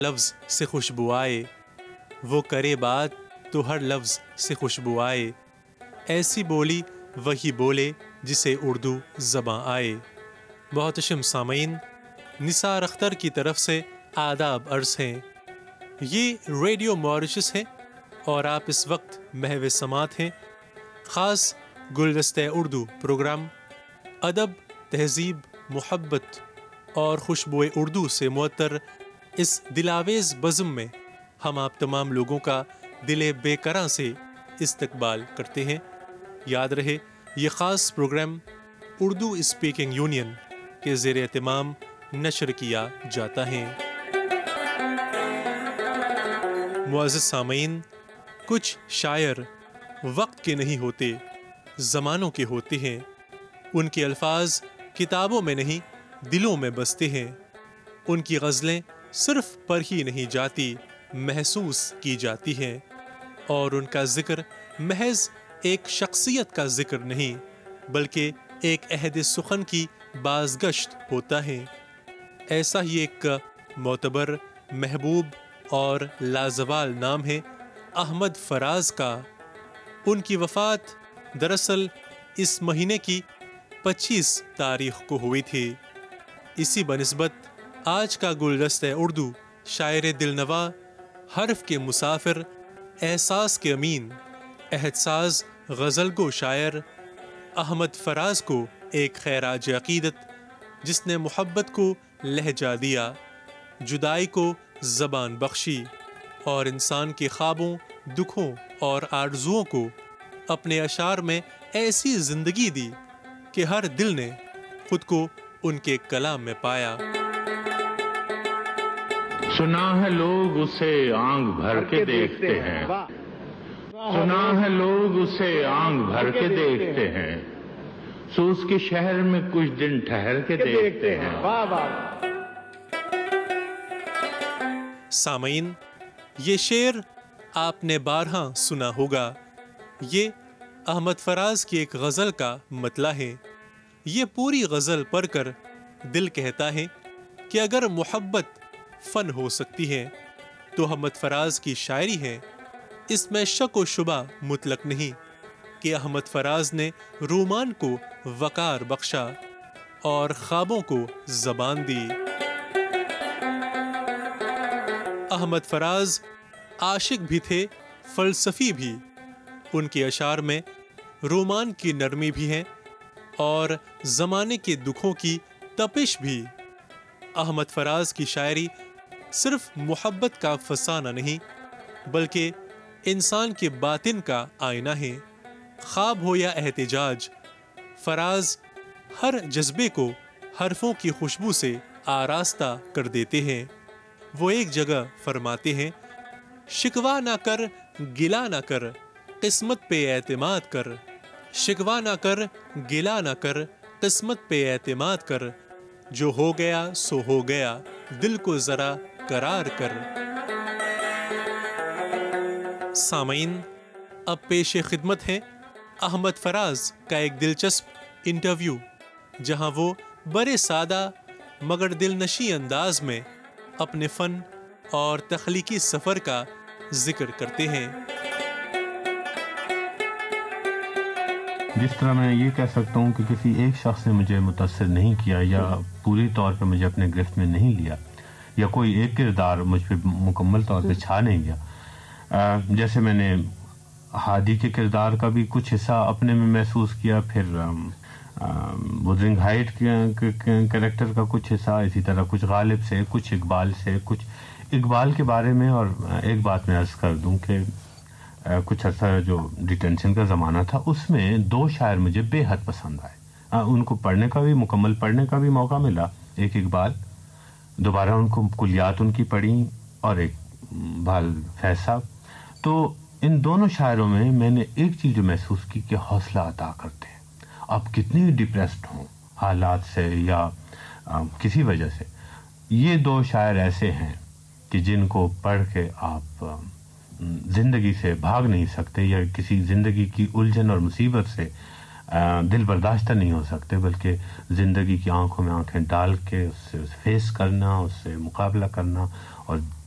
لفظ سے خوشبو آئے، وہ کرے بات تو ہر لفظ سے خوشبو آئے، ایسی بولی وہی بولے جسے اردو زباں آئے۔ محتشم سامعین، نثار اختر کی طرف سے آداب عرض ہیں۔ یہ ریڈیو ماریشس ہے اور آپ اس وقت محو سماعت ہیں خاص گلدستہ اردو پروگرام ادب، تہذیب، محبت اور خوشبو اردو سے معطر اس دلاویز بزم میں ہم آپ تمام لوگوں کا دل بے قراں سے استقبال کرتے ہیں۔ یاد رہے یہ خاص پروگرام اردو اسپیکنگ یونین کے زیر اہتمام نشر کیا جاتا ہے۔ معزز سامعین، کچھ شاعر وقت کے نہیں ہوتے، زمانوں کے ہوتے ہیں۔ ان کے الفاظ کتابوں میں نہیں دلوں میں بستے ہیں۔ ان کی غزلیں صرف پڑھی نہیں جاتی، محسوس کی جاتی ہیں، اور ان کا ذکر محض ایک شخصیت کا ذکر نہیں بلکہ ایک عہد سخن کی بازگشت ہوتا ہے۔ ایسا ہی ایک معتبر، محبوب اور لازوال نام ہے احمد فراز کا۔ ان کی وفات دراصل اس مہینے کی 25 تاریخ کو ہوئی تھی۔ اسی بنسبت آج کا گلدستہ اردو شاعر دلنوا، حرف کے مسافر، احساس کے امین، عہد ساز غزل گو شاعر احمد فراز کو ایک خراج عقیدت، جس نے محبت کو لہجہ دیا، جدائی کو زبان بخشی اور انسان کے خوابوں، دکھوں اور آرزوؤں کو اپنے اشعار میں ایسی زندگی دی کہ ہر دل نے خود کو ان کے کلام میں پایا۔ سنا ہے لوگ اسے آنکھ بھر کے دیکھتے ہیں، سنا ہے لوگ اسے آنکھ بھر کے دیکھتے ہیں، سو اس کے شہر میں کچھ دن ٹھہر کے دیکھتے ہیں۔ سامعین، یہ شعر آپ نے بارہا سنا ہوگا۔ یہ احمد فراز کی ایک غزل کا مطلع ہے۔ یہ پوری غزل پڑھ کر دل کہتا ہے کہ اگر محبت فن ہو سکتی ہے تو احمد فراز کی شاعری ہے۔ اس میں شک و شبہ مطلق نہیں کہ احمد فراز نے رومان کو وقار بخشا اور خوابوں کو زبان دی۔ احمد فراز عاشق بھی تھے، فلسفی بھی۔ ان کے اشعار میں رومان کی نرمی بھی ہے اور زمانے کے دکھوں کی تپش بھی۔ احمد فراز کی شاعری صرف محبت کا فسانہ نہیں بلکہ انسان کے باطن کا آئینہ ہے۔ خواب ہو یا احتجاج، فراز ہر جذبے کو حرفوں کی خوشبو سے آراستہ کر دیتے ہیں۔ وہ ایک جگہ فرماتے ہیں، شکوہ نہ کر، گلہ نہ کر، قسمت پہ اعتماد کر، شکوہ نہ کر، گلہ نہ کر، قسمت پہ اعتماد کر، جو ہو گیا سو ہو گیا، دل کو ذرا قرار کر۔ سامعین، اب پیش خدمت ہے احمد فراز کا ایک دلچسپ انٹرویو، جہاں وہ بڑے سادہ مگر دل نشیں انداز میں اپنے فن اور تخلیقی سفر کا ذکر کرتے ہیں۔ جس طرح میں یہ کہہ سکتا ہوں کہ کسی ایک شخص نے مجھے متاثر نہیں کیا یا پوری طور پہ مجھے اپنے گرفت میں نہیں لیا، یا کوئی ایک کردار مجھ پہ مکمل طور پہ چھا نہیں گیا، جیسے میں نے ہادی کے کردار کا بھی کچھ حصہ اپنے میں محسوس کیا، پھر وزنگ ہائٹ کے کریکٹر کا کچھ حصہ، اسی طرح کچھ غالب سے، کچھ اقبال سے، کچھ اقبال کے بارے میں۔ اور ایک بات میں عرض کر دوں کہ کچھ عرصہ جو ڈیٹینشن کا زمانہ تھا، اس میں دو شاعر مجھے بے حد پسند آئے، ان کو پڑھنے کا بھی، مکمل پڑھنے کا بھی موقع ملا۔ ایک اقبال، دوبارہ ان کو کلیات ان کی پڑھی، اور ایک بھال فیض صاحب۔ تو ان دونوں شاعروں میں نے ایک چیز جو محسوس کی کہ حوصلہ عطا کرتے ہیں، آپ کتنے ڈپریسڈ ہوں حالات سے یا کسی وجہ سے، یہ دو شاعر ایسے ہیں کہ جن کو پڑھ کے آپ زندگی سے بھاگ نہیں سکتے، یا کسی زندگی کی الجھن اور مصیبت سے دل برداشتہ نہیں ہو سکتے، بلکہ زندگی کی آنکھوں میں آنکھیں ڈال کے اس سے فیس کرنا، اس سے مقابلہ کرنا اور